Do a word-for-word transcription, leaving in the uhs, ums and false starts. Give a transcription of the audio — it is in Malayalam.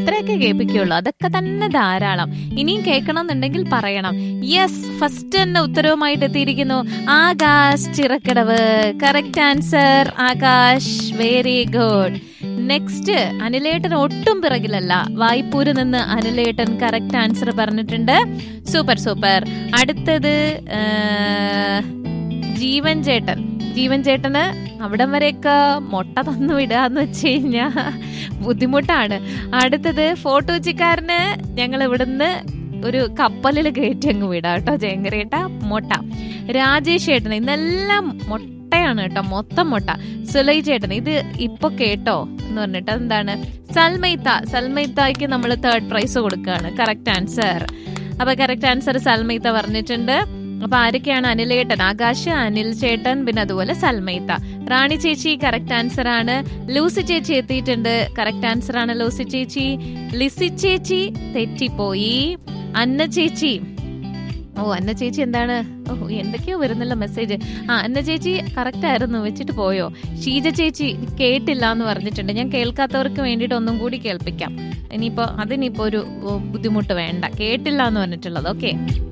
അത്രയൊക്കെ കേൾപ്പിക്കുള്ളൂ. അതൊക്കെ തന്നെ ധാരാളം. ഇനിയും കേൾക്കണമെന്നുണ്ടെങ്കിൽ പറയണം. യെസ്, ഫസ്റ്റ് തന്നെ ഉത്തരവുമായിട്ട് എത്തിയിരിക്കുന്നു Akash Chirakkadavu. Correct answer Akash, very good. Next, അനിലേട്ടൻ ഒട്ടും പിറകിലല്ല. വായ്പൂര് നിന്ന് അനിലേട്ടൻ കറക്റ്റ് ആൻസർ പറഞ്ഞിട്ടുണ്ട്. Super super. അടുത്തത് ജീവൻ ചേട്ടൻ. ജീവൻ ചേട്ടന് അവിടം വരെയൊക്കെ മുട്ട തന്നു വിടാന്ന് വെച്ച് കഴിഞ്ഞാ ബുദ്ധിമുട്ടാണ്. അടുത്തത് ഫോട്ടോച്ചിക്കാരന് ഞങ്ങൾ ഇവിടുന്ന് ഒരു കപ്പലിൽ കയറ്റി അങ്ങ് വിടാം കേട്ടോ. ജയങ്കരേട്ട മുട്ട. രാജേഷ് ചേട്ടന് ഇന്നെല്ലാം മുട്ടയാണ് കേട്ടോ, മൊത്തം മുട്ട. സുലൈ ചേട്ടൻ ഇത് ഇപ്പൊ കേട്ടോ എന്ന് പറഞ്ഞിട്ട് എന്താണ്, സൽമൈത്ത. സൽമൈത്തയ്ക്ക് നമ്മൾ തേർഡ് പ്രൈസ് കൊടുക്കുകയാണ്. Correct answer. അപ്പൊ കറക്റ്റ് ആൻസർ സൽമൈത്ത പറഞ്ഞിട്ടുണ്ട്. അപ്പൊ ആരൊക്കെയാണ്? അനിലേട്ടൻ, ആകാശ്, അനിൽ ചേട്ടൻ, പിന്നെ അതുപോലെ സൽമൈത്ത. റാണി ചേച്ചി കറക്റ്റ് ആൻസർ ആണ്. ലൂസി ചേച്ചി എത്തിയിട്ടുണ്ട്. കറക്റ്റ് ആൻസർ ആണ് ലൂസി ചേച്ചി. ലിസി ചേച്ചി തെറ്റിപ്പോയി. അന്ന ചേച്ചി, ഓ അന്ന ചേച്ചി എന്താണ്, ഓ എന്തൊക്കെയോ വരുന്നല്ലോ മെസ്സേജ്. ആ അന്ന ചേച്ചി കറക്റ്റ് ആയിരുന്നു, വെച്ചിട്ട് പോയോ? ഷീജ ചേച്ചി കേട്ടില്ല എന്ന് പറഞ്ഞിട്ടുണ്ട്. ഞാൻ കേൾക്കാത്തവർക്ക് വേണ്ടിയിട്ട് ഒന്നും കൂടി കേൾപ്പിക്കാം. ഇനിയിപ്പോ അതിനിപ്പോ ഒരു ബുദ്ധിമുട്ട് വേണ്ട, കേട്ടില്ല എന്ന് പറഞ്ഞിട്ടുള്ളത്. ഓക്കെ.